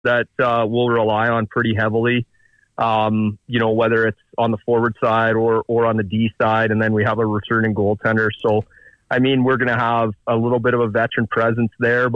that we'll rely on pretty heavily. Whether it's on the forward side or on the D side, and then we have a returning goaltender. So, I mean, we're going to have a little bit of a veteran presence there,